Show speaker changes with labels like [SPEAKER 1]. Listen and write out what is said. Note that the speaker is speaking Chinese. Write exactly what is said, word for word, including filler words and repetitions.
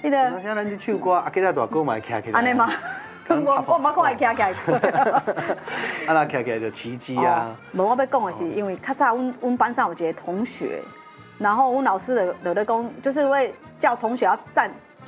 [SPEAKER 1] 你的，
[SPEAKER 2] 像咱去唱歌，啊，今仔大哥嘛徛起来。
[SPEAKER 1] 安尼吗？我我冇看伊徛起来过。
[SPEAKER 2] 啊，那徛起来就奇迹啊。
[SPEAKER 1] 无，我要讲的是，因为较早阮阮班上有一个同学，然后阮老师就就咧讲，就是会叫同学要站